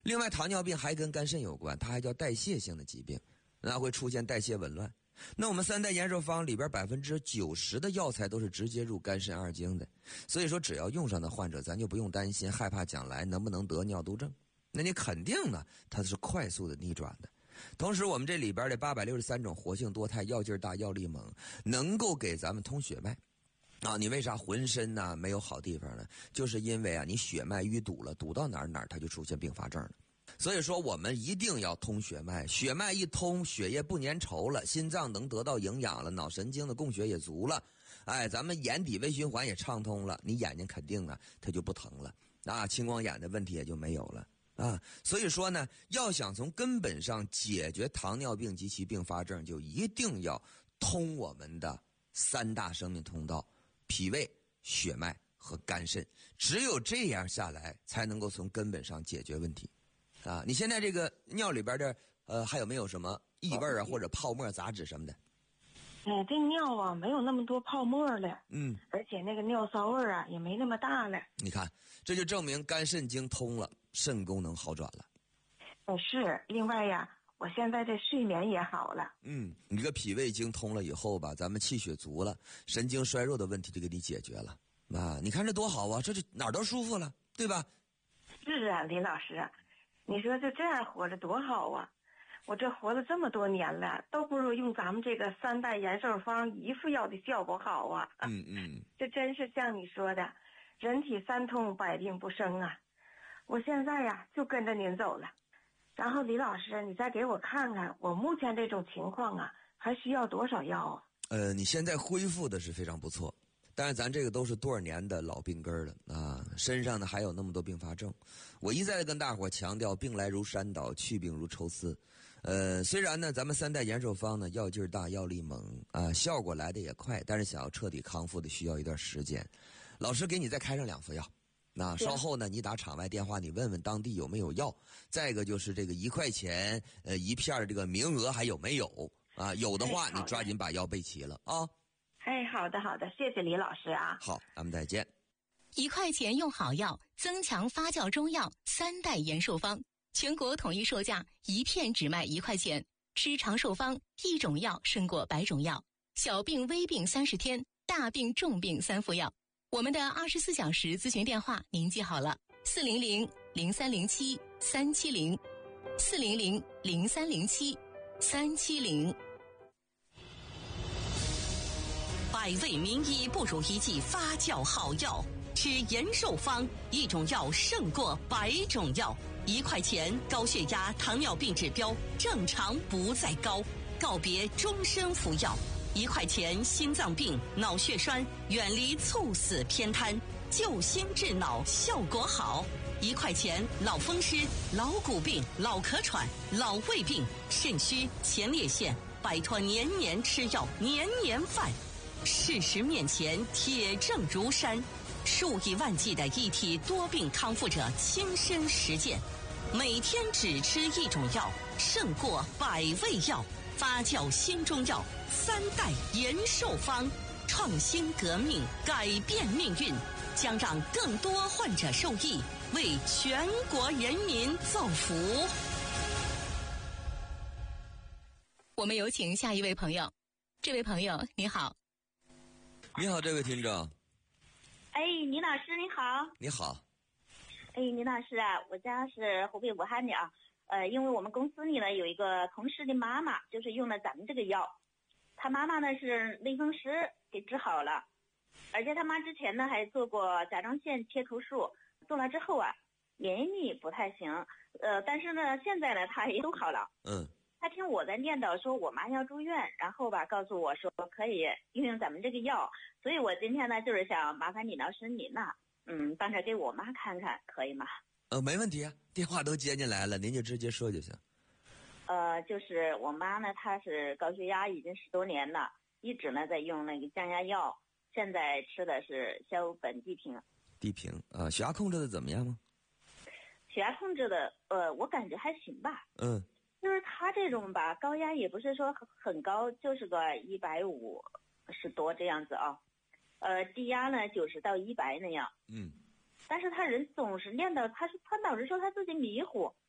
另外，糖尿病还跟肝肾有关，它还叫代谢性的疾病，那会出现代谢紊乱。那我们三代延寿方里边90%的药材都是直接入肝肾二经的，所以说只要用上的患者，咱就不用担心害怕将来能不能得尿毒症。那你肯定呢，它是快速的逆转的。同时，我们这里边的863种活性多肽，药劲大，药力猛，能够给咱们通血脉。啊，你为啥浑身呢没有好地方呢？就是因为啊，你血脉淤堵了，堵到哪儿它就出现并发症了。所以说，我们一定要通血脉，血脉一通，血液不粘稠了，心脏能得到营养了，脑神经的供血也足了，哎，咱们眼底微循环也畅通了，你眼睛肯定啊，它就不疼了啊，青光眼的问题也就没有了啊。所以说呢，要想从根本上解决糖尿病及其并发症，就一定要通我们的三大生命通道：脾胃、血脉和肝肾。只有这样下来，才能够从根本上解决问题。啊，你现在这个尿里边的还有没有什么异味啊，或者泡沫、杂质什么的？ 这尿啊没有那么多泡沫了，而且那个尿骚味啊也没那么大了。 你看，这就证明肝肾经通了，肾功能好转了。 是，另外呀，我现在这睡眠也好了。 你这个脾胃经通了以后吧，咱们气血足了，神经衰弱的问题就给你解决了啊！你看这多好啊，这就哪儿都舒服了，对吧？ 是啊，李老师。你说就这样活着多好啊！我这活了这么多年了，都不如用咱们这个三代延寿方一副药的效果好啊！这真是像你说的，人体三通，百病不生啊！我现在呀就跟着您走了。然后李老师，你再给我看看，我目前这种情况啊，还需要多少药啊？ 你现在恢复的是非常不错。但是咱这个都是多少年的老病根了啊，身上呢还有那么多并发症。我一再的跟大伙强调，病来如山倒，去病如抽丝。虽然呢咱们三代延寿方呢药劲大，药力猛啊，效果来的也快，但是想要彻底康复的需要一段时间。老师给你再开上2副药，那稍后呢你打场外电话，你问问当地有没有药。再一个就是这个1块钱一片的这个名额还有没有啊？有的话你抓紧把药备齐了啊。 好的，谢谢李老师啊。 好，咱们再见。 1块钱用好药，增强发酵中药三代延寿方，全国统一售价，一片只卖1块钱。吃长寿方，一种药胜过100种药。小病微病30天，大病重病3副药。我们的24小时咨询电话您记好了：400-0307-370，400-0307-370。 百味名医不如一剂发酵好药，吃延寿方，一种药胜过100种药。1块钱，高血压、糖尿病指标正常不再高，告别终身服药。1块钱，心脏病、脑血栓远离猝死偏瘫，救心治脑效果好。1块钱，老风湿、老骨病、老咳喘、老胃病、肾虚、前列腺，摆脱年年吃药、年年犯。事实面前，铁证如山，数以万计的一体多病康复者亲身实践，每天只吃一种药，胜过100味药。发酵新中药三代延寿方，创新革命，改变命运，将让更多患者受益，为全国人民造福。 我们有请下一位朋友。这位朋友你好。 你好，这位听众。 李老师你好。 你好。 李老师啊，我家是湖北武汉的啊。因为我们公司里呢有一个同事的妈妈，就是用了咱们这个药，他妈妈呢是类风湿给治好了，而且他妈之前呢还做过甲状腺切除术，做了之后啊，免疫力不太行，但是呢现在呢他也都好了。他听我在念叨说我妈要住院，然后吧告诉我说可以运用咱们这个药，所以我今天呢就是想麻烦李老师您呐，帮着给我妈看看，可以吗？ 没问题啊，电话都接进来了，您就直接说就行。 就是我妈呢，她是高血压已经10多年了，一直呢在用那个降压药，现在吃的是硝苯地平。 地平啊，血压控制的怎么样吗？ 血压控制的，我感觉还行吧。就是她这种吧，高压也不是说很高，就是个150多这样子啊。低压呢90到100那样。但是他人总是念叨，他老是说他自己迷糊，